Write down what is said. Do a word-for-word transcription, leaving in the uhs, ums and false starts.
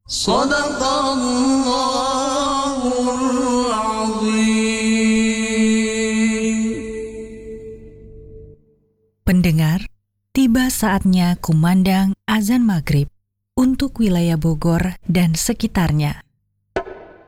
Shadaqallahul Azim. Pendengar, tiba saatnya kumandang azan maghrib untuk wilayah Bogor dan sekitarnya.